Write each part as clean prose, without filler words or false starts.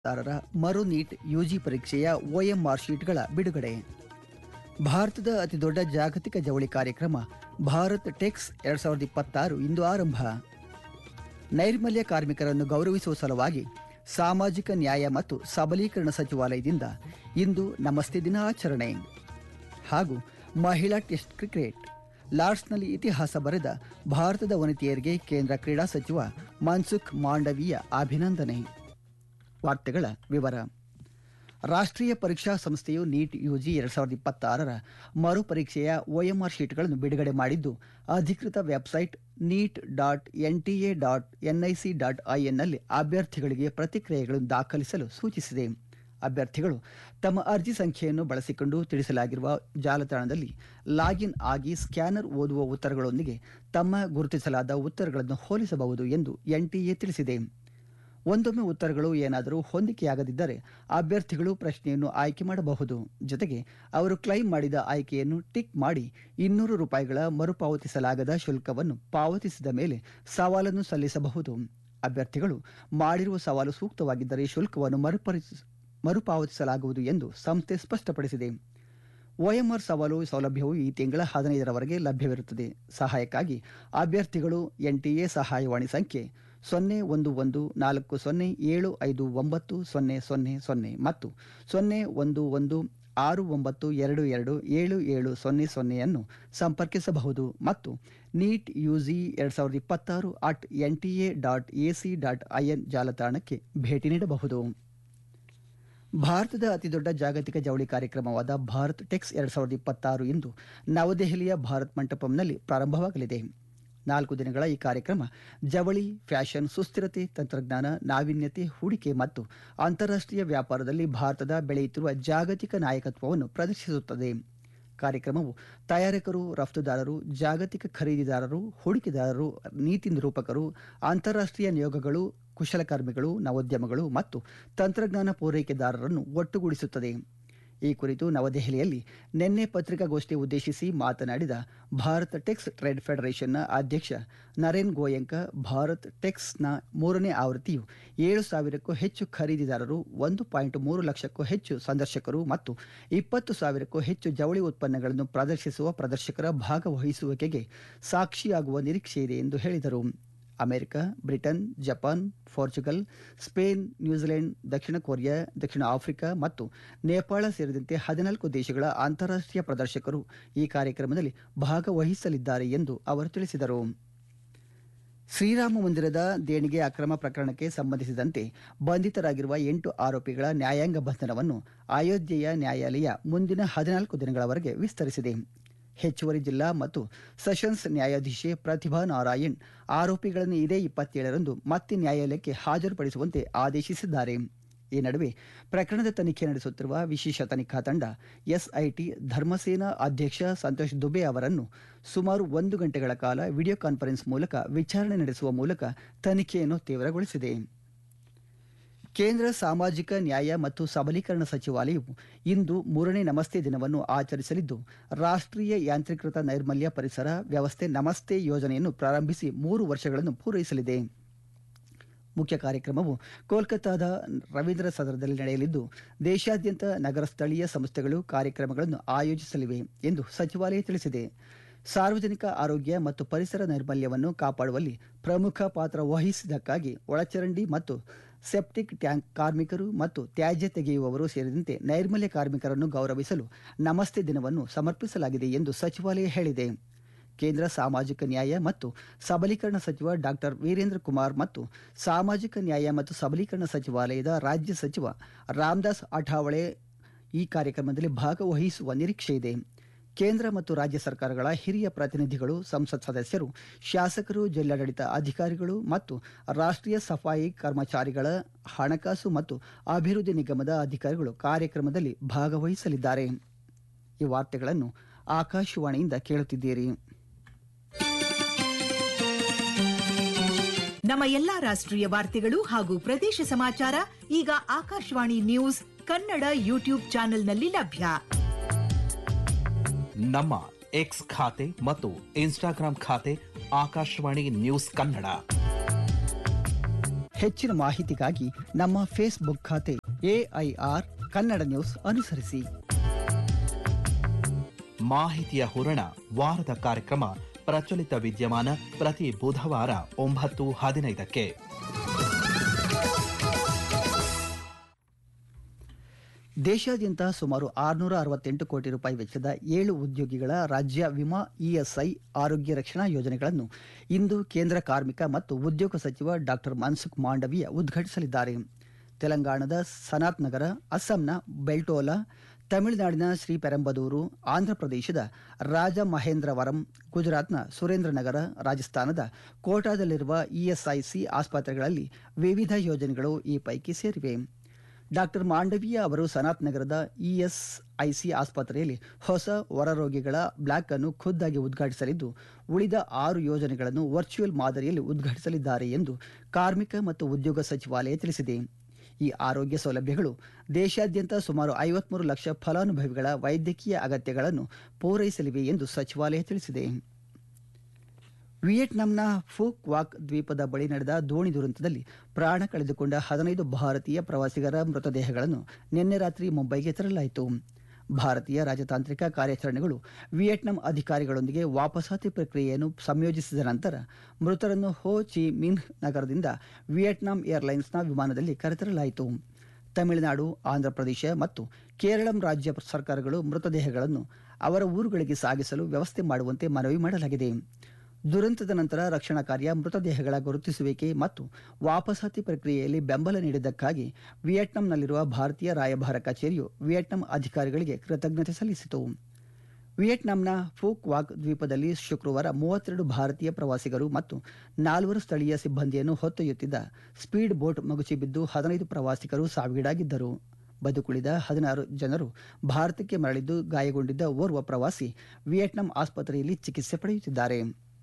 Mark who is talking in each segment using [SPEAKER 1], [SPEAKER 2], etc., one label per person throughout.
[SPEAKER 1] ರ ಮರು NEET UG ಪರೀಕ್ಷೆಯ ಒಎಂಆರ್ ಶೀಟ್ಗಳ ಬಿಡುಗಡೆ. ಭಾರತದ ಅತಿದೊಡ್ಡ ಜಾಗತಿಕ ಜವಳಿ ಕಾರ್ಯಕ್ರಮ ಭಾರತ್ ಟೆಕ್ಸ್ 2026 ಇಂದು ಆರಂಭ. ನೈರ್ಮಲ್ಯ ಕಾರ್ಮಿಕರನ್ನು ಗೌರವಿಸುವ ಸಲುವಾಗಿ ಸಾಮಾಜಿಕ ನ್ಯಾಯ ಮತ್ತು ಸಬಲೀಕರಣ ಸಚಿವಾಲಯದಿಂದ ಇಂದು ನಮಸ್ತೆ ದಿನ ಆಚರಣೆ. ಹಾಗೂ ಮಹಿಳಾ ಟೆಸ್ಟ್ ಕ್ರಿಕೆಟ್ ಲಾರ್ಡ್ಸ್ನಲ್ಲಿ ಇತಿಹಾಸ ಬರೆದ ಭಾರತದ ವನಿತೆಯರಿಗೆ ಕೇಂದ್ರ ಕ್ರೀಡಾ ಸಚಿವ ಮನ್ಸುಖ್ ಮಾಂಡವೀಯ ಅಭಿನಂದನೆ. ವಾರ್ತೆಗಳ ವಿವರ. ರಾಷ್ಟ್ರೀಯ ಪರೀಕ್ಷಾ ಸಂಸ್ಥೆಯು ನೀಟ್ ಯುಜಿ 2026 ಮರು ಪರೀಕ್ಷೆಯ ಒಎಂಆರ್ ಶೀಟ್ಗಳನ್ನು ಬಿಡುಗಡೆ ಮಾಡಿದ್ದು, ಅಧಿಕೃತ ವೆಬ್ಸೈಟ್ neet.nta.nic.in ನಲ್ಲಿ ಅಭ್ಯರ್ಥಿಗಳಿಗೆ ಪ್ರತಿಕ್ರಿಯೆಗಳನ್ನು ದಾಖಲಿಸಲು ಸೂಚಿಸಿದೆ. ಅಭ್ಯರ್ಥಿಗಳು ತಮ್ಮ ಅರ್ಜಿ ಸಂಖ್ಯೆಯನ್ನು ಬಳಸಿಕೊಂಡು ತಿಳಿಸಲಾಗಿರುವ ಜಾಲತಾಣದಲ್ಲಿ ಲಾಗಿನ್ ಆಗಿ ಸ್ಕ್ಯಾನರ್ ಓದುವ ಉತ್ತರಗಳೊಂದಿಗೆ ತಮ್ಮ ಗುರುತಿಸಲಾದ ಉತ್ತರಗಳನ್ನು ಹೋಲಿಸಬಹುದು ಎಂದು ಎನ್ಟಿಎ ತಿಳಿಸಿದೆ. ಒಂದೊಮ್ಮೆ ಉತ್ತರಗಳು ಏನಾದರೂ ಹೊಂದಿಕೆಯಾಗದಿದ್ದರೆ ಅಭ್ಯರ್ಥಿಗಳು ಪ್ರಶ್ನೆಯನ್ನು ಆಯ್ಕೆ ಮಾಡಬಹುದು. ಜೊತೆಗೆ ಅವರು ಕ್ಲೈಮ್ ಮಾಡಿದ ಆಯ್ಕೆಯನ್ನು ಟಿಕ್ ಮಾಡಿ ₹200 ಮರುಪಾವತಿಸಲಾಗದ ಶುಲ್ಕವನ್ನು ಪಾವತಿಸಿದ ಮೇಲೆ ಸವಾಲನ್ನು ಸಲ್ಲಿಸಬಹುದು. ಅಭ್ಯರ್ಥಿಗಳು ಮಾಡಿರುವ ಸವಾಲು ಸೂಕ್ತವಾಗಿದ್ದರೆ ಶುಲ್ಕವನ್ನು ಮರುಪಾವತಿಸಲಾಗುವುದು ಎಂದು ಸಂಸ್ಥೆ ಸ್ಪಷ್ಟಪಡಿಸಿದೆ. ಒಎಂಆರ್ ಸವಾಲು ಸೌಲಭ್ಯವು ಈ ತಿಂಗಳ 15ರವರೆಗೆ ಲಭ್ಯವಿರುತ್ತದೆ. ಸಹಾಯಕ್ಕಾಗಿ ಅಭ್ಯರ್ಥಿಗಳು ಎನ್ಟಿಎ ಸಹಾಯವಾಣಿ ಸಂಖ್ಯೆ 0114075900 ಮತ್ತು 0116922770 ಅನ್ನು ಸಂಪರ್ಕಿಸಬಹುದು ಮತ್ತು ನೀಟ್ ಯುಜಿ 2026@nta.ac.in ಜಾಲತಾಣಕ್ಕೆ ಭೇಟಿ ನೀಡಬಹುದು. ಭಾರತದ ಅತಿದೊಡ್ಡ ಜಾಗತಿಕ ಜವಳಿ ಕಾರ್ಯಕ್ರಮವಾದ ಭಾರತ್ ಟೆಕ್ಸ್ 2026 ಇಂದು ನವದೆಹಲಿಯ ಭಾರತ್ ಮಂಟಪಂನಲ್ಲಿ ಪ್ರಾರಂಭವಾಗಲಿದೆ. 4 ದಿನಗಳ ಈ ಕಾರ್ಯಕ್ರಮ ಜವಳಿ, ಫ್ಯಾಷನ್, ಸುಸ್ಥಿರತೆ, ತಂತ್ರಜ್ಞಾನ, ನಾವೀನ್ಯತೆ, ಹೂಡಿಕೆ ಮತ್ತು ಅಂತಾರಾಷ್ಟ್ರೀಯ ವ್ಯಾಪಾರದಲ್ಲಿ ಭಾರತದ ಬೆಳೆಯುತ್ತಿರುವ ಜಾಗತಿಕ ನಾಯಕತ್ವವನ್ನು ಪ್ರದರ್ಶಿಸುತ್ತದೆ. ಕಾರ್ಯಕ್ರಮವು ತಯಾರಕರು, ರಫ್ತುದಾರರು, ಜಾಗತಿಕ ಖರೀದಿದಾರರು, ಹೂಡಿಕೆದಾರರು, ನೀತಿ ನಿರೂಪಕರು, ಅಂತಾರಾಷ್ಟ್ರೀಯ ನಿಯೋಗಗಳು, ಕುಶಲಕರ್ಮಿಗಳು, ನವೋದ್ಯಮಗಳು ಮತ್ತು ತಂತ್ರಜ್ಞಾನ ಪೂರೈಕೆದಾರರನ್ನು ಒಟ್ಟುಗೂಡಿಸುತ್ತದೆ. ಈ ಕುರಿತು ನವದೆಹಲಿಯಲ್ಲಿ ನಿನ್ನೆ ಪತ್ರಿಕಾಗೋಷ್ಠಿ ಉದ್ದೇಶಿಸಿ ಮಾತನಾಡಿದ ಭಾರತ್ ಟೆಕ್ಸ್ ಟ್ರೇಡ್ ಫೆಡರೇಷನ್ನ ಅಧ್ಯಕ್ಷ ನರೇನ್ ಗೋಯಂಕ, ಭಾರತ್ ಟೆಕ್ಸ್ನ 3ನೇ ಆವೃತ್ತಿಯು 7,000ಕ್ಕೂ ಹೆಚ್ಚು ಖರೀದಿದಾರರು, 1.3 ಲಕ್ಷಕ್ಕೂ ಹೆಚ್ಚು ಸಂದರ್ಶಕರು ಮತ್ತು 20,000ಕ್ಕೂ ಹೆಚ್ಚು ಜವಳಿ ಉತ್ಪನ್ನಗಳನ್ನು ಪ್ರದರ್ಶಿಸುವ ಪ್ರದರ್ಶಕರ ಭಾಗವಹಿಸುವಿಕೆಗೆ ಸಾಕ್ಷಿಯಾಗುವ ನಿರೀಕ್ಷೆಯಿದೆ ಎಂದು ಹೇಳಿದರು. America, Britain, Japan, Portugal, Spain, New Zealand, ದಕ್ಷಿಣ ಕೊರಿಯಾ, ದಕ್ಷಿಣ ಆಫ್ರಿಕಾ ಮತ್ತು ನೇಪಾಳ ಸೇರಿದಂತೆ 14 ದೇಶಗಳ ಅಂತಾರಾಷ್ಟ್ರೀಯ ಪ್ರದರ್ಶಕರು ಈ ಕಾರ್ಯಕ್ರಮದಲ್ಲಿ ಭಾಗವಹಿಸಲಿದ್ದಾರೆ ಎಂದು ಅವರು ತಿಳಿಸಿದರು. ಶ್ರೀರಾಮ ಮಂದಿರದ ದೇಣಿಗೆ ಅಕ್ರಮ ಪ್ರಕರಣಕ್ಕೆ ಸಂಬಂಧಿಸಿದಂತೆ ಬಂಧಿತರಾಗಿರುವ 8 ಆರೋಪಿಗಳ ನ್ಯಾಯಾಂಗ ಬಂಧನವನ್ನು ಅಯೋಧ್ಯೆಯ ನ್ಯಾಯಾಲಯ ಮುಂದಿನ 14 ದಿನಗಳವರೆಗೆ ವಿಸ್ತರಿಸಿದೆ. ಹೆಚ್ಚುವರಿ ಜಿಲ್ಲಾ ಮತ್ತು ಸೆಷನ್ಸ್ ನ್ಯಾಯಾಧೀಶೆ ಪ್ರತಿಭಾ ನಾರಾಯಣ್ ಆರೋಪಿಗಳನ್ನು ಇದೇ 27ರಂದು ಮತ್ತೆ ನ್ಯಾಯಾಲಯಕ್ಕೆ ಹಾಜರುಪಡಿಸುವಂತೆ ಆದೇಶಿಸಿದ್ದಾರೆ. ಈ ನಡುವೆ ಪ್ರಕರಣದ ತನಿಖೆ ನಡೆಸುತ್ತಿರುವ ವಿಶೇಷ ತನಿಖಾ ತಂಡ ಎಸ್ಐಟಿ ಧರ್ಮಸೇನಾ ಅಧ್ಯಕ್ಷ ಸಂತೋಷ್ ದುಬೆ ಅವರನ್ನು ಸುಮಾರು 1 ಗಂಟೆಗಳ ಕಾಲ ವಿಡಿಯೋ ಕಾನ್ಫರೆನ್ಸ್ ಮೂಲಕ ವಿಚಾರಣೆ ನಡೆಸುವ ಮೂಲಕ ತನಿಖೆಯನ್ನು ತೀವ್ರಗೊಳಿಸಿದೆ. ಕೇಂದ್ರ ಸಾಮಾಜಿಕ ನ್ಯಾಯ ಮತ್ತು ಸಬಲೀಕರಣ ಸಚಿವಾಲಯವು ಇಂದು 3ನೇ ನಮಸ್ತೆ ದಿನವನ್ನು ಆಚರಿಸಲಿದ್ದು, ರಾಷ್ಟ್ರೀಯ ಯಾಂತ್ರೀಕೃತ ನೈರ್ಮಲ್ಯ ಪರಿಸರ ವ್ಯವಸ್ಥೆ ನಮಸ್ತೆ ಯೋಜನೆಯನ್ನು ಪ್ರಾರಂಭಿಸಿ 3 ವರ್ಷಗಳನ್ನು ಪೂರೈಸಲಿದೆ. ಮುಖ್ಯ ಕಾರ್ಯಕ್ರಮವು ಕೋಲ್ಕತ್ತಾದ ರವೀಂದ್ರ ಸದನದಲ್ಲಿ ನಡೆಯಲಿದ್ದು, ದೇಶಾದ್ಯಂತ ನಗರ ಸ್ಥಳೀಯ ಸಂಸ್ಥೆಗಳು ಕಾರ್ಯಕ್ರಮಗಳನ್ನು ಆಯೋಜಿಸಲಿವೆ ಎಂದು ಸಚಿವಾಲಯ ತಿಳಿಸಿದೆ. ಸಾರ್ವಜನಿಕ ಆರೋಗ್ಯ ಮತ್ತು ಪರಿಸರ ನೈರ್ಮಲ್ಯವನ್ನು ಕಾಪಾಡುವಲ್ಲಿ ಪ್ರಮುಖ ಪಾತ್ರ ವಹಿಸಿದ್ದಕ್ಕಾಗಿ ಒಳಚರಂಡಿ ಮತ್ತು ಸೆಪ್ಟಿಕ್ ಟ್ಯಾಂಕ್ ಕಾರ್ಮಿಕರು ಮತ್ತು ತ್ಯಾಜ್ಯ ತೆಗೆಯುವವರು ಸೇರಿದಂತೆ ನೈರ್ಮಲ್ಯ ಕಾರ್ಮಿಕರನ್ನು ಗೌರವಿಸಲು ನಮಸ್ತೆ ದಿನವನ್ನು ಸಮರ್ಪಿಸಲಾಗಿದೆ ಎಂದು ಸಚಿವಾಲಯ ಹೇಳಿದೆ. ಕೇಂದ್ರ ಸಾಮಾಜಿಕ ನ್ಯಾಯ ಮತ್ತು ಸಬಲೀಕರಣ ಸಚಿವ ಡಾಕ್ಟರ್ ವೀರೇಂದ್ರ ಕುಮಾರ್ ಮತ್ತು ಸಾಮಾಜಿಕ ನ್ಯಾಯ ಮತ್ತು ಸಬಲೀಕರಣ ಸಚಿವಾಲಯದ ರಾಜ್ಯ ಸಚಿವ ರಾಮದಾಸ್ ಅಠಾವಳೆ ಈ ಕಾರ್ಯಕ್ರಮದಲ್ಲಿ ಭಾಗವಹಿಸುವ ನಿರೀಕ್ಷೆಯಿದೆ. ಕೇಂದ್ರ ಮತ್ತು ರಾಜ್ಯ ಸರ್ಕಾರಗಳ ಹಿರಿಯ ಪ್ರತಿನಿಧಿಗಳು, ಸಂಸತ್ ಸದಸ್ಯರು, ಶಾಸಕರು, ಜಿಲ್ಲಾಡಳಿತ ಅಧಿಕಾರಿಗಳು ಮತ್ತು ರಾಷ್ಟ್ರೀಯ ಸಫಾಯಿ ಕರ್ಮಚಾರಿಗಳ ಹಣಕಾಸು ಮತ್ತು ಅಭಿವೃದ್ಧಿ ನಿಗಮದ ಅಧಿಕಾರಿಗಳು ಕಾರ್ಯಕ್ರಮದಲ್ಲಿ ಭಾಗವಹಿಸಲಿದ್ದಾರೆ. ಈ ವಾರ್ತೆಗಳನ್ನು ಆಕಾಶವಾಣಿಯಿಂದ ಕೇಳುತ್ತಿದ್ದೀರಿ.
[SPEAKER 2] ನಮ್ಮ ಎಲ್ಲಾ ರಾಷ್ಟ್ರೀಯ ವಾರ್ತೆಗಳು ಹಾಗೂ ಪ್ರದೇಶ ಸಮಾಚಾರ ಈಗ ಆಕಾಶವಾಣಿ ನ್ಯೂಸ್ ಕನ್ನಡ ಯೂಟ್ಯೂಬ್ ಚಾನೆಲ್ನಲ್ಲಿ ಲಭ್ಯ.
[SPEAKER 3] ನಮ್ಮ ಎಕ್ಸ್ ಖಾತೆ ಮತ್ತು ಇನ್ಸ್ಟಾಗ್ರಾಂ ಖಾತೆ ಆಕಾಶವಾಣಿ ನ್ಯೂಸ್ ಕನ್ನಡ.
[SPEAKER 1] ಹೆಚ್ಚಿನ ಮಾಹಿತಿಗಾಗಿ ನಮ್ಮ ಫೇಸ್ಬುಕ್ ಖಾತೆ AIR ಕನ್ನಡ ನ್ಯೂಸ್ ಅನುಸರಿಸಿ.
[SPEAKER 3] ಮಾಹಿತಿಯ ಹೂರಣ ವಾರದ ಕಾರ್ಯಕ್ರಮ ಪ್ರಚಲಿತ ವಿದ್ಯಮಾನ ಪ್ರತಿ ಬುಧವಾರ 9:15ಕ್ಕೆ.
[SPEAKER 1] ದೇಶಾದ್ಯಂತ ಸುಮಾರು 668 ಕೋಟಿ ರೂಪಾಯಿ ವೆಚ್ಚದ 7 ಉದ್ಯೋಗಿಗಳ ರಾಜ್ಯ ವಿಮಾ ESI ಆರೋಗ್ಯ ರಕ್ಷಣಾ ಯೋಜನೆಗಳನ್ನು ಇಂದು ಕೇಂದ್ರ ಕಾರ್ಮಿಕ ಮತ್ತು ಉದ್ಯೋಗ ಸಚಿವ ಡಾಕ್ಟರ್ ಮನ್ಸುಖ್ ಮಾಂಡವೀಯ ಉದ್ಘಾಟಿಸಲಿದ್ದಾರೆ. ತೆಲಂಗಾಣದ ಸನಾತ್ ನಗರ, ಅಸ್ಸಾಂನ ಬೆಲ್ಟೋಲಾ, ತಮಿಳುನಾಡಿನ ಶ್ರೀಪೆರಂಬದೂರು, ಆಂಧ್ರಪ್ರದೇಶದ ರಾಜಮಹೇಂದ್ರವರಂ, ಗುಜರಾತ್ನ ಸುರೇಂದ್ರನಗರ, ರಾಜಸ್ಥಾನದ ಕೋಟಾದಲ್ಲಿರುವ ESIC ಆಸ್ಪತ್ರೆಗಳಲ್ಲಿ ವಿವಿಧ ಯೋಜನೆಗಳು ಈ ಪೈಕಿ ಸೇರಿವೆ. ಡಾಕ್ಟರ್ ಮಾಂಡವೀಯ ಅವರು ಸನಾತ್ ನಗರದ ESIC ಆಸ್ಪತ್ರೆಯಲ್ಲಿ ಹೊಸ ಹೊರರೋಗಿಗಳ ಬ್ಲಾಕ್ ಅನ್ನು ಖುದ್ದಾಗಿ ಉದ್ಘಾಟಿಸಲಿದ್ದು, ಉಳಿದ 6 ಯೋಜನೆಗಳನ್ನು ವರ್ಚುವಲ್ ಮಾದರಿಯಲ್ಲಿ ಉದ್ಘಾಟಿಸಲಿದ್ದಾರೆ ಎಂದು ಕಾರ್ಮಿಕ ಮತ್ತು ಉದ್ಯೋಗ ಸಚಿವಾಲಯ ತಿಳಿಸಿದೆ. ಈ ಆರೋಗ್ಯ ಸೌಲಭ್ಯಗಳು ದೇಶಾದ್ಯಂತ ಸುಮಾರು 53 ಲಕ್ಷ ಫಲಾನುಭವಿಗಳ ವೈದ್ಯಕೀಯ ಅಗತ್ಯಗಳನ್ನು ಪೂರೈಸಲಿವೆ ಎಂದು ಸಚಿವಾಲಯ ತಿಳಿಸಿದೆ. ವಿಯೆಟ್ನಾಂನ ಫೂಕ್ ವಾಕ್ ದ್ವೀಪದ ಬಳಿ ನಡೆದ ದೋಣಿ ದುರಂತದಲ್ಲಿ ಪ್ರಾಣ ಕಳೆದುಕೊಂಡ 15 ಭಾರತೀಯ ಪ್ರವಾಸಿಗರ ಮೃತದೇಹಗಳನ್ನು ನಿನ್ನೆ ರಾತ್ರಿ ಮುಂಬೈಗೆ ತರಲಾಯಿತು. ಭಾರತೀಯ ರಾಜತಾಂತ್ರಿಕ ಕಾರ್ಯಾಚರಣೆಗಳು ವಿಯೆಟ್ನಾಂ ಅಧಿಕಾರಿಗಳೊಂದಿಗೆ ವಾಪಸಾತಿ ಪ್ರಕ್ರಿಯೆಯನ್ನು ಸಂಯೋಜಿಸಿದ ನಂತರ ಮೃತರನ್ನು ಹೋ ಚಿ ಮಿನ್ಹ್ ನಗರದಿಂದ ವಿಯೆಟ್ನಾಂ ಏರ್ಲೈನ್ಸ್ನ ವಿಮಾನದಲ್ಲಿ ಕರೆತರಲಾಯಿತು. ತಮಿಳುನಾಡು, ಆಂಧ್ರಪ್ರದೇಶ ಮತ್ತು ಕೇರಳಂ ರಾಜ್ಯ ಸರ್ಕಾರಗಳು ಮೃತದೇಹಗಳನ್ನು ಅವರ ಊರುಗಳಿಗೆ ಸಾಗಿಸಲು ವ್ಯವಸ್ಥೆ ಮಾಡುವಂತೆ ಮನವಿ ಮಾಡಲಾಗಿದೆ. ದುರಂತದ ನಂತರ ರಕ್ಷಣಾ ಕಾರ್ಯ, ಮೃತದೇಹಗಳ ಗುರುತಿಸುವಿಕೆ ಮತ್ತು ವಾಪಸಾತಿ ಪ್ರಕ್ರಿಯೆಯಲ್ಲಿ ಬೆಂಬಲ ನೀಡಿದ್ದಕ್ಕಾಗಿ ವಿಯೆಟ್ನಾಂನಲ್ಲಿರುವ ಭಾರತೀಯ ರಾಯಭಾರ ಕಚೇರಿಯು ವಿಯೆಟ್ನಾಂ ಅಧಿಕಾರಿಗಳಿಗೆ ಕೃತಜ್ಞತೆ ಸಲ್ಲಿಸಿತು. ವಿಯೆಟ್ನಾಂನ ಫೂಕ್ ವಾಕ್ ದ್ವೀಪದಲ್ಲಿ ಶುಕ್ರವಾರ 32 ಭಾರತೀಯ ಪ್ರವಾಸಿಗರು ಮತ್ತು 4 ಸ್ಥಳೀಯ ಸಿಬ್ಬಂದಿಯನ್ನು ಹೊತ್ತೊಯ್ಯುತ್ತಿದ್ದ ಸ್ಪೀಡ್ ಬೋಟ್ ಮಗುಚಿ ಬಿದ್ದು 15 ಪ್ರವಾಸಿಗರು ಸಾವಿಗೀಡಾಗಿದ್ದರು. ಬದುಕುಳಿದ 16 ಜನರು ಭಾರತಕ್ಕೆ ಮರಳಿದ್ದು, ಗಾಯಗೊಂಡಿದ್ದ ಓರ್ವ ಪ್ರವಾಸಿ ವಿಯೆಟ್ನಾಂ ಆಸ್ಪತ್ರೆಯಲ್ಲಿ ಚಿಕಿತ್ಸೆ ಪಡೆಯುತ್ತಿದ್ದಾರೆ.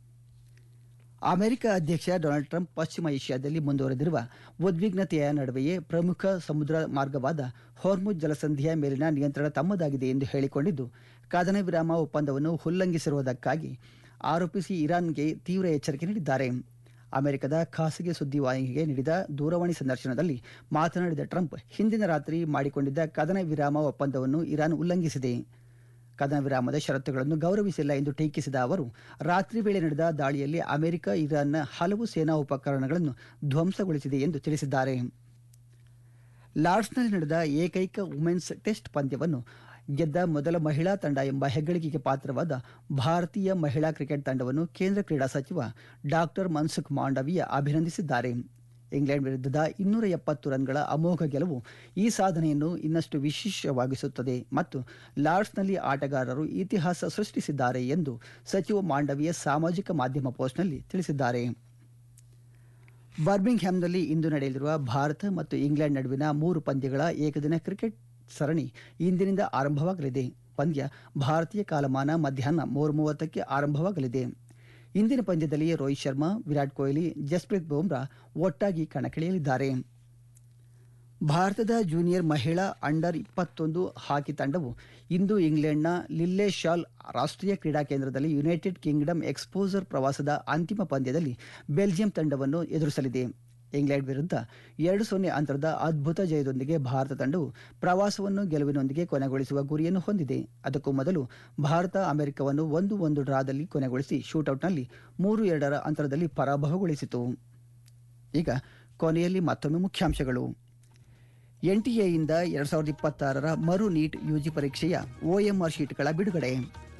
[SPEAKER 1] ಅಮೆರಿಕ ಅಧ್ಯಕ್ಷ ಡೊನಾಲ್ಡ್ ಟ್ರಂಪ್ ಪಶ್ಚಿಮ ಏಷ್ಯಾದಲ್ಲಿ ಮುಂದುವರೆದಿರುವ ಉದ್ವಿಗ್ನತೆಯ ನಡುವೆಯೇ ಪ್ರಮುಖ ಸಮುದ್ರ ಮಾರ್ಗವಾದ ಹೊರ್ಮುಜ್ ಜಲಸಂಧಿಯ ಮೇಲಿನ ನಿಯಂತ್ರಣ ತಮ್ಮದಾಗಿದೆ ಎಂದು ಹೇಳಿಕೊಂಡಿದ್ದು, ಕದನ ವಿರಾಮ ಒಪ್ಪಂದವನ್ನು ಉಲ್ಲಂಘಿಸಿರುವುದಕ್ಕಾಗಿ ಆರೋಪಿಸಿ ಇರಾನ್ಗೆ ತೀವ್ರ ಎಚ್ಚರಿಕೆ ನೀಡಿದ್ದಾರೆ. ಅಮೆರಿಕದ ಖಾಸಗಿ ಸುದ್ದಿವಾಹಿನಿಗೆ ನೀಡಿದ ದೂರವಾಣಿ ಸಂದರ್ಶನದಲ್ಲಿ ಮಾತನಾಡಿದ ಟ್ರಂಪ್, ಹಿಂದಿನ ರಾತ್ರಿ ಮಾಡಿಕೊಂಡಿದ್ದ ಕದನ ವಿರಾಮ ಒಪ್ಪಂದವನ್ನು ಇರಾನ್ ಉಲ್ಲಂಘಿಸಿದೆ. ಕದನ ವಿರಾಮದ ಷರತ್ತುಗಳನ್ನು ಗೌರವಿಸಿಲ್ಲ ಎಂದು ಟೀಕಿಸಿದ ಅವರು, ರಾತ್ರಿ ವೇಳೆ ನಡೆದ ದಾಳಿಯಲ್ಲಿ ಅಮೆರಿಕ ಇರಾನ್ನ ಹಲವು ಸೇನಾ ಉಪಕರಣಗಳನ್ನು ಧ್ವಂಸಗೊಳಿಸಿದೆ ಎಂದು ತಿಳಿಸಿದ್ದಾರೆ. ಲಾರ್ಡ್ಸ್ನಲ್ಲಿ ನಡೆದ ಏಕೈಕ ವುಮೆನ್ಸ್ ಟೆಸ್ಟ್ ಪಂದ್ಯವನ್ನು ಗೆದ್ದ ಮೊದಲ ಮಹಿಳಾ ತಂಡ ಎಂಬ ಹೆಗ್ಗಳಿಕೆಗೆ ಪಾತ್ರವಾದ ಭಾರತೀಯ ಮಹಿಳಾ ಕ್ರಿಕೆಟ್ ತಂಡವನ್ನು ಕೇಂದ್ರ ಕ್ರೀಡಾ ಸಚಿವ ಡಾಕ್ಟರ್ ಮನ್ಸುಖ್ ಮಾಂಡವೀಯ ಅಭಿನಂದಿಸಿದ್ದಾರೆ. ಇಂಗ್ಲೆಂಡ್ ವಿರುದ್ಧದ 270 ರನ್ಗಳ ಅಮೋಘ ಗೆಲುವು ಈ ಸಾಧನೆಯನ್ನು ಇನ್ನಷ್ಟು ವಿಶೇಷವಾಗಿಸುತ್ತದೆ ಮತ್ತು ಲಾರ್ಡ್ಸ್ನಲ್ಲಿ ಆಟಗಾರರು ಇತಿಹಾಸ ಸೃಷ್ಟಿಸಿದ್ದಾರೆ ಎಂದು ಸಚಿವ ಮಾಂಡವೀಯ ಸಾಮಾಜಿಕ ಮಾಧ್ಯಮ ಪೋಸ್ಟ್ನಲ್ಲಿ ತಿಳಿಸಿದ್ದಾರೆ. ಬರ್ಮಿಂಗ್ಹ್ಯಾಮ್ನಲ್ಲಿ ಇಂದು ನಡೆಯಲಿರುವ ಭಾರತ ಮತ್ತು ಇಂಗ್ಲೆಂಡ್ ನಡುವಿನ 3 ಪಂದ್ಯಗಳ ಏಕದಿನ ಕ್ರಿಕೆಟ್ ಸರಣಿ ಇಂದಿನಿಂದ ಆರಂಭವಾಗಲಿದೆ. ಪಂದ್ಯ ಭಾರತೀಯ ಕಾಲಮಾನ ಮಧ್ಯಾಹ್ನ 3:30ಕ್ಕೆ ಆರಂಭವಾಗಲಿದೆ. ಇಂದಿನ ಪಂದ್ಯದಲ್ಲಿ ರೋಹಿತ್ ಶರ್ಮಾ, ವಿರಾಟ್ ಕೊಹ್ಲಿ, ಜಸ್ಪ್ರೀತ್ ಬುಮ್ರಾ ಒಟ್ಟಾಗಿ ಕಣಕ್ಕಿಳಿಯಲಿದ್ದಾರೆ. ಭಾರತದ ಜೂನಿಯರ್ ಮಹಿಳಾ ಅಂಡರ್ 21 ಹಾಕಿ ತಂಡವು ಇಂದು ಇಂಗ್ಲೆಂಡ್ನ ಲಿಲ್ಲೆ ಶಾಲ್ ರಾಷ್ಟ್ರೀಯ ಕ್ರೀಡಾ ಕೇಂದ್ರದಲ್ಲಿ ಯುನೈಟೆಡ್ ಕಿಂಗ್ಡಮ್ ಎಕ್ಸ್ಪೋಜರ್ ಪ್ರವಾಸದ ಅಂತಿಮ ಪಂದ್ಯದಲ್ಲಿ ಬೆಲ್ಜಿಯಂ ತಂಡವನ್ನು ಎದುರಿಸಲಿದೆ. ಇಂಗ್ಲೆಂಡ್ ವಿರುದ್ಧ 2-0 ಅಂತರದ ಅದ್ಭುತ ಜಯದೊಂದಿಗೆ ಭಾರತ ತಂಡವು ಪ್ರವಾಸವನ್ನು ಗೆಲುವಿನೊಂದಿಗೆ ಕೊನೆಗೊಳಿಸುವ ಗುರಿಯನ್ನು ಹೊಂದಿದೆ. ಅದಕ್ಕೂ ಮೊದಲು ಭಾರತ ಅಮೆರಿಕವನ್ನು 1-1 ಡ್ರಾದಲ್ಲಿ ಕೊನೆಗೊಳಿಸಿ ಶೂಟೌಟ್ನಲ್ಲಿ 3-2 ಅಂತರದಲ್ಲಿ ಪರಾಭವಗೊಳಿಸಿತು. ಈಗ ಕೊನೆಯಲ್ಲಿ ಮತ್ತೊಮ್ಮೆ ಮುಖ್ಯಾಂಶಗಳು. NTA ಯಿಂದ 2026ರ ಮರು ನೀಟ್ UG ಪರೀಕ್ಷೆಯ OMR ಶೀಟ್ಗಳ ಬಿಡುಗಡೆ.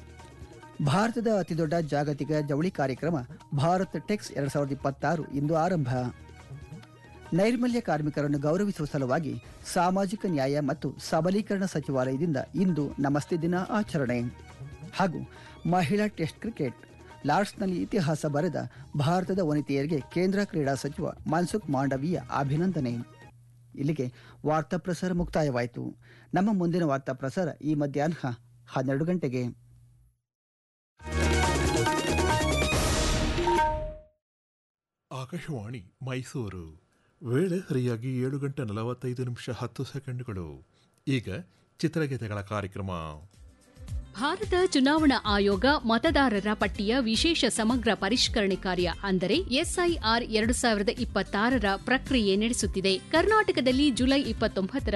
[SPEAKER 1] ಭಾರತದ ಅತಿದೊಡ್ಡ ಜಾಗತಿಕ ಜವಳಿ ಕಾರ್ಯಕ್ರಮ ಭಾರತ್ ಟೆಕ್ಸ್ 2026 ಇಂದು ಆರಂಭ. ನೈರ್ಮಲ್ಯ ಕಾರ್ಮಿಕರನ್ನು ಗೌರವಿಸುವ ಸಲುವಾಗಿ ಸಾಮಾಜಿಕ ನ್ಯಾಯ ಮತ್ತು ಸಬಲೀಕರಣ ಸಚಿವಾಲಯದಿಂದ ಇಂದು ನಮಸ್ತೆ ದಿನ ಆಚರಣೆ. ಹಾಗೂ ಮಹಿಳಾ ಟೆಸ್ಟ್ ಕ್ರಿಕೆಟ್, ಲಾರ್ಡ್ಸ್ನಲ್ಲಿ ಇತಿಹಾಸ ಬರೆದ ಭಾರತದ ವನಿತೆಯರಿಗೆ ಕೇಂದ್ರ ಕ್ರೀಡಾ ಸಚಿವ ಮನ್ಸುಖ್ ಮಾಂಡವೀಯ ಅಭಿನಂದನೆ. ಇಲ್ಲಿಗೆ ವಾರ್ತಾ ಪ್ರಸಾರ ಮುಕ್ತಾಯವಾಯಿತು. ನಮ್ಮ ಮುಂದಿನ ವಾರ್ತಾ ಪ್ರಸಾರ ಈ ಮಧ್ಯಾಹ್ನ 12 ಗಂಟೆಗೆ.
[SPEAKER 4] ಆಕಾಶವಾಣಿ ಮೈಸೂರು. ವೇಳೆ ಸರಿಯಾಗಿ 7:45 10 ಸೆಕೆಂಡುಗಳು. ಈಗ ಚಿತ್ರಗೀತೆಗಳ ಕಾರ್ಯಕ್ರಮ.
[SPEAKER 5] ಭಾರತ ಚುನಾವಣಾ ಆಯೋಗ ಮತದಾರರ ಪಟ್ಟಿಯ ವಿಶೇಷ ಸಮಗ್ರ ಪರಿಷ್ಕರಣೆ ಕಾರ್ಯ ಅಂದರೆ ಎಸ್ಐಆರ್ 2026ರ ಪ್ರಕ್ರಿಯೆ ನಡೆಸುತ್ತಿದೆ. ಕರ್ನಾಟಕದಲ್ಲಿ ಜುಲೈ 29ರ